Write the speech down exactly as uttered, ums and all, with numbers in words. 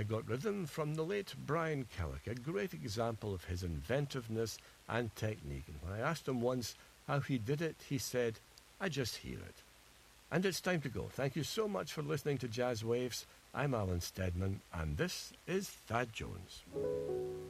I got rhythm from the late Brian Killick, a great example of his inventiveness and technique. And when I asked him once how he did it, he said, I just hear it. And it's time to go. Thank you so much for listening to Jazz Waves. I'm Alan Steadman, and this is Thad Jones.